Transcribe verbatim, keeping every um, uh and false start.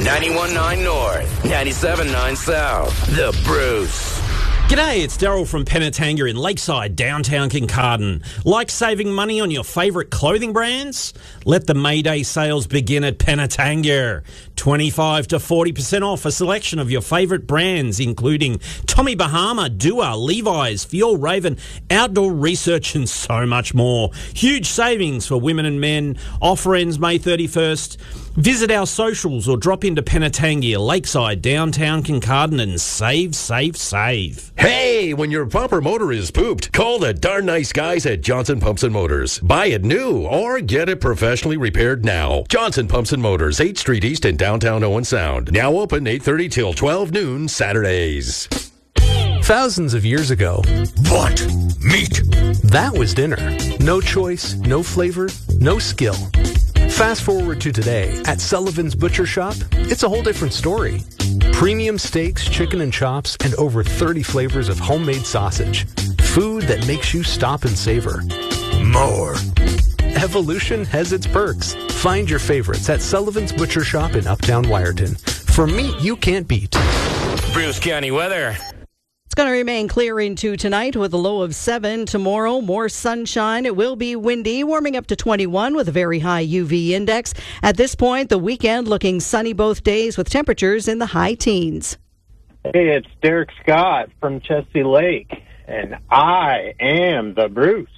ninety-one point nine North, ninety-seven point nine South. The Bruce. G'day, it's Daryl from Penetanga in Lakeside, downtown Kincardine. Like saving money on your favourite clothing brands? Let the May Day sales begin at Penetanga. twenty-five to forty percent off a selection of your favourite brands, including Tommy Bahama, Dua, Levi's, Fjallraven, Outdoor Research and so much more. Huge savings for women and men. Offer ends May thirty-first. Visit our socials or drop into Penetanga, Lakeside, downtown Kincardine and save, save, save. Hey, when your bumper motor is pooped, call the darn nice guys at Johnson Pumps and Motors. Buy it new or get it professionally repaired now. Johnson Pumps and Motors, eighth Street East in downtown Owen Sound. Now open eight thirty till twelve noon Saturdays. Thousands of years ago, What? Meat? that was dinner. No choice, no flavor, no skill. Fast forward to today, at Sullivan's Butcher Shop, it's a whole different story. Premium steaks, chicken and chops, and over thirty flavors of homemade sausage. Food that makes you stop and savor. More. Evolution has its perks. Find your favorites at Sullivan's Butcher Shop in Uptown Wyerton. For meat you can't beat. Bruce County weather. It's going to remain clear into tonight with a low of seven. Tomorrow, more sunshine. It will be windy, warming up to twenty-one with a very high U V index. At this point, the weekend looking sunny both days with temperatures in the high teens. Hey, it's Derek Scott from Chesapeake Lake, and I am the Bruce.